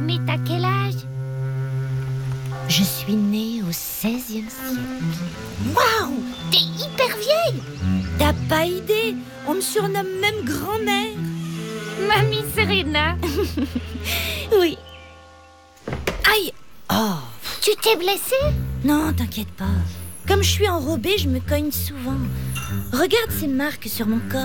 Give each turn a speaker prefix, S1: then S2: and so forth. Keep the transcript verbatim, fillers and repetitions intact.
S1: Mais t'as quel âge?
S2: Je suis née au seizième siècle.
S1: Waouh! T'es hyper vieille!
S2: T'as pas idée, on me surnomme même grand-mère.
S1: Mamie Serena.
S2: Oui. Aïe! Oh!
S1: Tu t'es blessée?
S2: Non, t'inquiète pas. Comme je suis enrobée, je me cogne souvent. Regarde ces marques sur mon corps.